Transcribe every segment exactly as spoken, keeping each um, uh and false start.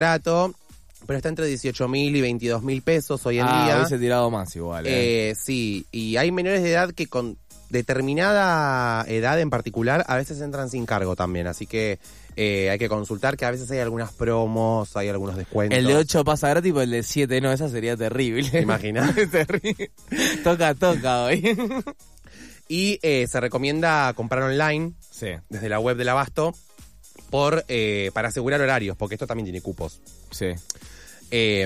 barato, pero está entre dieciocho mil y veintidós mil pesos hoy en ah, día. hubiese tirado más igual. Eh. Eh, sí, y hay menores de edad que con determinada edad en particular a veces entran sin cargo también, así que eh, hay que consultar que a veces hay algunas promos, hay algunos descuentos. El de ocho pasa gratis, pero el de siete no, esa sería terrible. ¿Te imaginas? Terrible. Toca, toca hoy. Y eh, se recomienda comprar online, Sí. desde la web del Abasto, por eh, para asegurar horarios, porque esto también tiene cupos. Sí. Eh,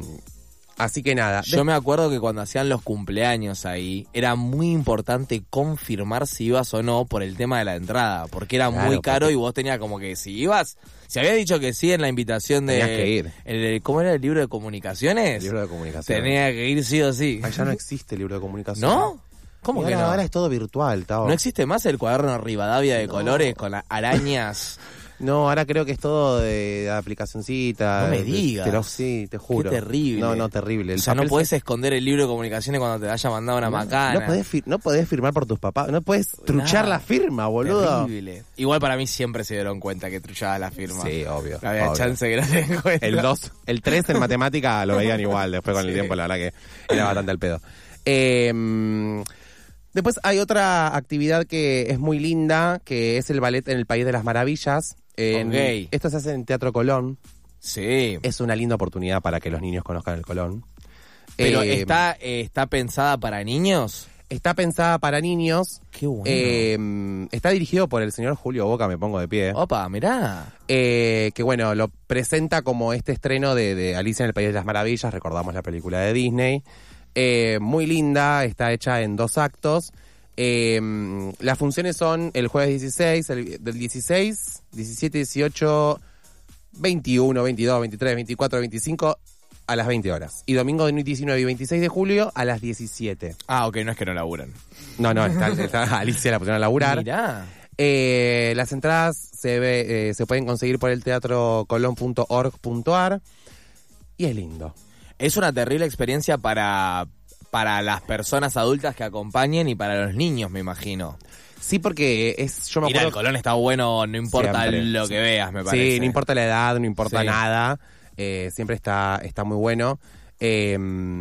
así que nada. Yo me acuerdo que cuando hacían los cumpleaños ahí, era muy importante confirmar si ibas o no por el tema de la entrada, porque era Claro, muy caro porque- y vos tenías como que si ibas, si habías dicho que sí en la invitación de... Tenías que ir. El, ¿Cómo era el libro de comunicaciones? El libro de comunicación. Tenía que ir sí o sí. Ay, ya no existe el libro de comunicación. ¿No? ¿Cómo Y que ahora, no? ahora es todo virtual, Tao. ¿No existe más el cuaderno Rivadavia de No. colores con la- arañas? No, ahora creo que es todo de, de aplicacioncita. No me de- digas. Te lo, sí, te juro. Qué terrible. No, no, terrible. El O sea, no papel podés se- esconder el libro de comunicaciones cuando te haya mandado una macana. No podés, fir- no podés firmar por tus papás. No podés truchar Nada. la firma, boludo. Terrible. Igual para mí siempre se dieron cuenta que truchabas la firma. Sí, obvio. No había obvio. chance que no te den cuenta. El dos, el tres en matemática lo veían igual. Después con el Sí. tiempo, la verdad que era bastante al pedo. Eh, después hay otra actividad que es muy linda, que es el ballet en el País de las Maravillas. En- Ok. Esto se hace en Teatro Colón. Sí. Es una linda oportunidad para que los niños conozcan el Colón. Pero Eh, está, eh, está pensada para niños. Está pensada para niños. Qué bueno. Eh, está dirigido por el señor Julio Boca, me pongo de pie. Opa, mirá. Eh, que bueno, lo presenta como este estreno de, de Alicia en el País de las Maravillas, recordamos la película de Disney. Eh, muy linda, está hecha en dos actos. Eh, las funciones son el jueves dieciséis, el, del dieciséis, diecisiete, dieciocho, veintiuno, veintidós, veintitrés, veinticuatro, veinticinco a las veinte horas. Y domingo diecinueve y veintiséis de julio a las diecisiete. Ah, ok, no es que no laburan. No, no, está, está Alicia la pusieron a laburar. Mirá. Eh, las entradas se ve, eh, se pueden conseguir por el teatro colón punto org punto ar y es lindo. Es una terrible experiencia para, para las personas adultas que acompañen y para los niños, me imagino. Sí, porque es, yo me Ir al acuerdo. Colón está bueno, no importa Siempre, lo sí. que veas, me parece. Sí, no importa la edad, no importa Sí. nada. Eh, siempre está, está muy bueno. Eh,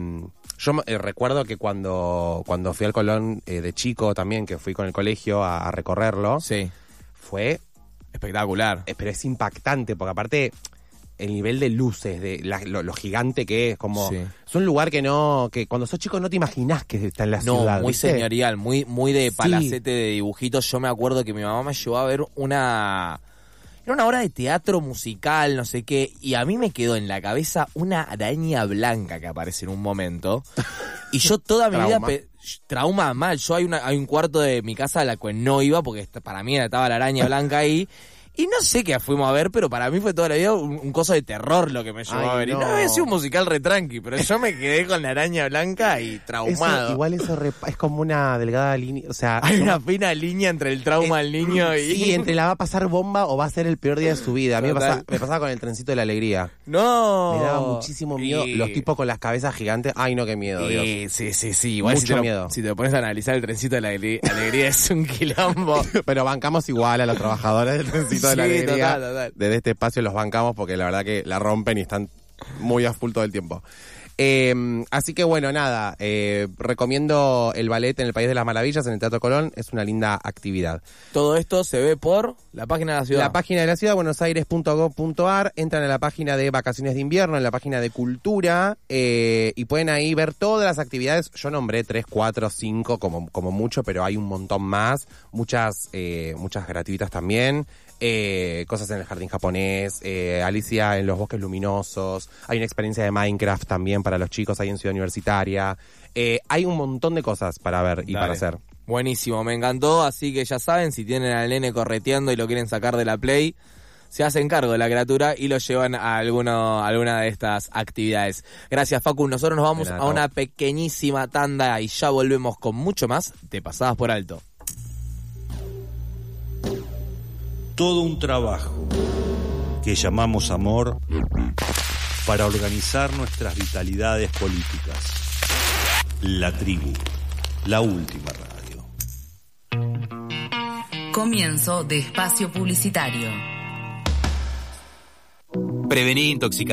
yo me- eh, recuerdo que cuando, cuando fui al Colón eh, de chico también, que fui con el colegio a, a recorrerlo, Sí, fue, espectacular. eh, pero es impactante, porque aparte el nivel de luces, de la- lo, lo gigante que es, como Sí. es un lugar que no, que cuando sos chico no te imaginás que está en la No, ciudad. muy ¿viste? señorial, muy, muy de Sí. palacete de dibujitos. Yo me acuerdo que mi mamá me llevó a ver una... Era una obra de teatro musical, no sé qué, y a mí me quedó en la cabeza una araña blanca que aparece en un momento. Y yo toda mi vida... Trauma. pe- Trauma mal. Yo hay, una, hay un cuarto de mi casa a la que no iba porque est- para mí estaba la araña blanca ahí. Y no sé qué fuimos a ver, pero para mí fue toda la vida un, un coso de terror lo que me llevó Ay, a ver. Y no. no había sido un musical re tranqui, pero yo me quedé con la araña blanca y traumado. Eso, igual eso repa- es como una delgada línea, o sea... Hay como- una fina línea entre el trauma del niño y... Sí, entre la va a pasar bomba o va a ser el peor día de su vida. A mí me, Total. pasa- me pasaba con el trencito de la alegría. ¡No! Me daba muchísimo miedo. Y- Los tipos con las cabezas gigantes. Ay, no, qué miedo, Dios. y- Sí, sí, sí. Igual Mucho si te, lo, miedo. si te pones a analizar el trencito de la alegría, alegría es un quilombo. Pero bancamos igual a los trabajadores del trencito de la Sí, alegría. total, total. Desde este espacio los bancamos porque la verdad que la rompen y están muy a full todo el tiempo. Eh, así que bueno, nada, eh, recomiendo el ballet en el País de las Maravillas, en el Teatro Colón, es una linda actividad. Todo esto se ve por la página de la ciudad. La página de la ciudad, buenosaires punto gov punto ar, entran a la página de vacaciones de invierno, en la página de cultura, eh, y pueden ahí ver todas las actividades. Yo nombré tres, cuatro, cinco como, como mucho, pero hay un montón más, muchas, eh, muchas gratuitas también. Eh, cosas en el jardín japonés, eh, Alicia en los bosques luminosos, hay una experiencia de Minecraft también para los chicos ahí en Ciudad Universitaria, eh, hay un montón de cosas para ver y Dale. para hacer. Buenísimo, me encantó, así que ya saben, si tienen al nene correteando y lo quieren sacar de la Play, se hacen cargo de la criatura y lo llevan a alguno, a alguna de estas actividades. Gracias, Facu. Nosotros nos vamos De nada, a una pequeñísima tanda y ya volvemos con mucho más de Pasadas por Alto. Todo un trabajo que llamamos amor para organizar nuestras vitalidades políticas. La tribu, la última radio. Comienzo de espacio publicitario. Prevenir intoxicación.